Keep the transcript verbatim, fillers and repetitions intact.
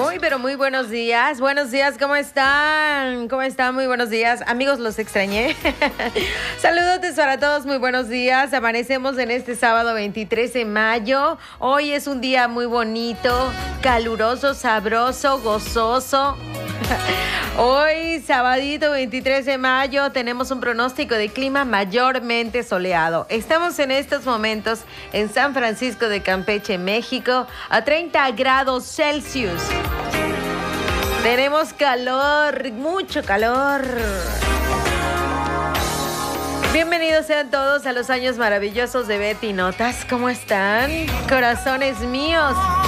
Muy, pero muy buenos días. Buenos días, ¿cómo están? ¿Cómo están? Muy buenos días. Amigos, los extrañé. Saludos para todos, muy buenos días. Amanecemos en este sábado veintitrés de mayo. Hoy es un día muy bonito, caluroso, sabroso, gozoso. Hoy, sabadito veintitrés de mayo, tenemos un pronóstico de clima mayormente soleado. Estamos en estos momentos en San Francisco de Campeche, México, a treinta grados Celsius. Tenemos calor, mucho calor. Bienvenidos sean todos a los años maravillosos de Betty Notas. ¿Cómo están? Corazones míos.